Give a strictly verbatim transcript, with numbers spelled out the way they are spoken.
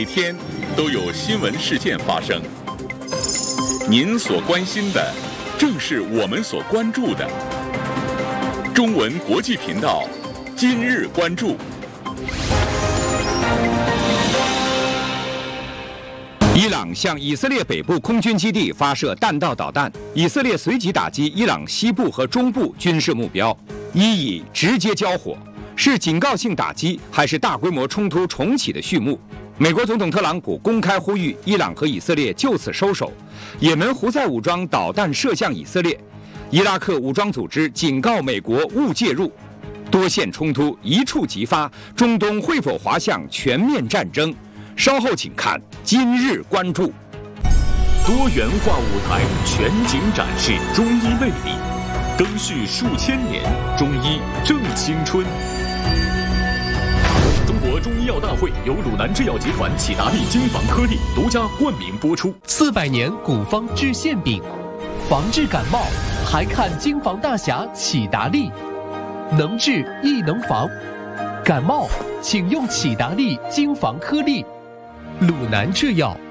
每天都有新闻事件发生，您所关心的正是我们所关注的。中文国际频道今日关注。 伊朗向以色列北部空军基地发射弹道导弹，以色列随即打击伊朗西部和中部军事目标，一以直接交火，是警告性打击还是大规模冲突重启的序幕？美国总统特朗普公开呼吁伊朗和以色列就此收手。也门胡塞武装导弹射向以色列，伊拉克武装组织警告美国勿介入。多线冲突一触即发，中东会否滑向全面战争？稍后请看今日关注。 多元化舞台全景展示中医魅力，更续数千年，中医正青春。中国中医药大会由鲁南制药集团启达利精房颗粒独家冠名播出。 四百年古方治馅饼，防治感冒还看精房大侠启达利，能治亦能防。感冒请用启达利精房颗粒。鲁南制药。